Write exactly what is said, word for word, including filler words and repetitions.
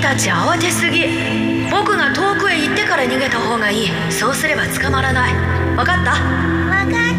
たち慌てすぎ。僕が遠くへ行ってから逃げた方がいい。そうすれば捕まらない。分かった？ 分かった。